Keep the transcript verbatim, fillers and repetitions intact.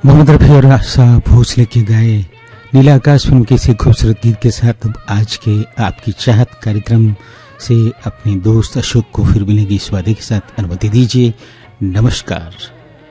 मोहम्मद रफी और आशा भोसले के गाए नीला आकाश फिल्म के इसी खूबसूरत गीत के साथ अब आज के आपकी चाहत कार्यक्रम से अपने दोस्त अशोक को फिर मिलेंगे इस वादे के साथ। अनुमति दीजिए, नमस्कार।